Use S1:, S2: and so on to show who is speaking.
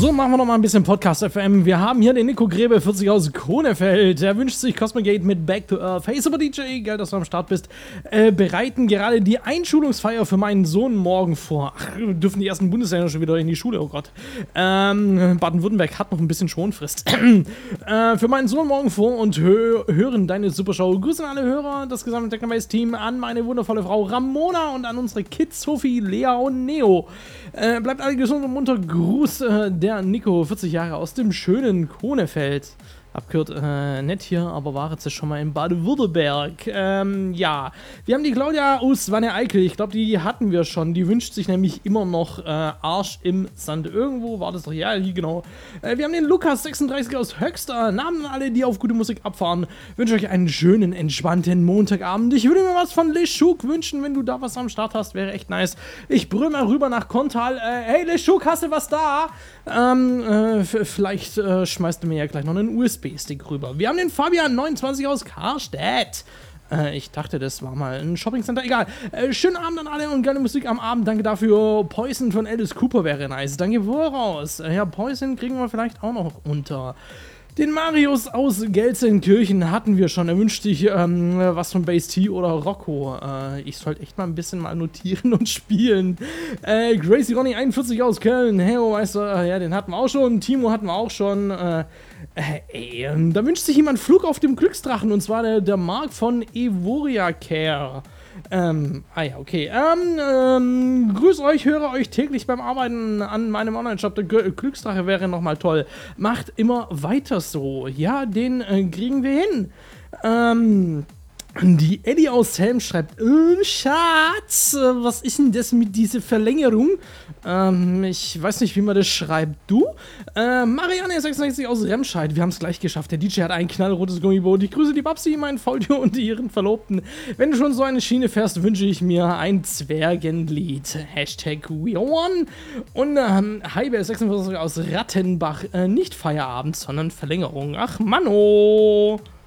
S1: So, machen wir noch mal ein bisschen Podcast FM. Wir haben hier den Nico Grebe, 40 aus Kronefeld. Er wünscht sich Cosmogate mit Back to Earth. Hey, super DJ, geil, dass du am Start bist. Bereiten gerade die Einschulungsfeier für meinen Sohn morgen vor. Ach, dürfen die ersten Bundesländer schon wieder in die Schule, oh Gott. Baden-Württemberg hat noch ein bisschen Schonfrist. Für meinen Sohn morgen vor und hören deine Supershow. Grüße an alle Hörer, das gesamte Technomaze-Team, an meine wundervolle Frau Ramona und an unsere Kids Sophie, Lea und Neo. Bleibt alle gesund und munter. Gruß, der Nico, 40 Jahre aus dem schönen Kronefeld. Abgehört, nett hier, aber war jetzt schon mal in Baden-Württemberg. Ja, wir haben die Claudia aus Wanne-Eickel. Ich glaube, die hatten wir schon. Die wünscht sich nämlich immer noch Arsch im Sand. Irgendwo war das doch, ja, hier genau. Wir haben den Lukas, 36 aus Höxter. Namen alle, die auf gute Musik abfahren. Wünsche euch einen schönen, entspannten Montagabend. Ich würde mir was von Leschuk wünschen, wenn du da was am Start hast. Wäre echt nice. Ich brüll mal rüber nach Kontal. Hey Leschuk, hast du was da? Vielleicht schmeißt du mir ja gleich noch einen USB-Stick rüber. Wir haben den Fabian, 29 aus Karstedt. Ich dachte, das war mal ein Shoppingcenter. Egal. Schönen Abend an alle und geile Musik am Abend. Danke dafür. Poison von Alice Cooper wäre nice. Danke voraus. Ja, Poison kriegen wir vielleicht auch noch unter. Den Marius aus Gelsenkirchen hatten wir schon. Er wünscht sich was von Base-T oder Rocco. Ich sollte echt mal ein bisschen mal notieren und spielen. Gracie Ronny 41 aus Köln. Hero Meister, ja, den hatten wir auch schon. Timo hatten wir auch schon. Da wünscht sich jemand Flug auf dem Glücksdrachen. Und zwar der Marc von Evoria Care. Ja, okay. Grüß euch, höre euch täglich beim Arbeiten an meinem Online-Shop. Der Glücksdrache wäre nochmal toll. Macht immer weiter so. Ja, den kriegen wir hin. Die Eddie aus Helm schreibt, Schatz, was ist denn das mit dieser Verlängerung? Ich weiß nicht, wie man das schreibt. Du? Marianne 66 aus Remscheid, wir haben es gleich geschafft. Der DJ hat ein knallrotes Gummiboot. Ich grüße die Babsi, meinen Voldio und ihren Verlobten. Wenn du schon so eine Schiene fährst, wünsche ich mir ein Zwergenlied. Hashtag We One. Und Heiber 46 aus Rattenbach, nicht Feierabend, sondern Verlängerung. Ach, Manno!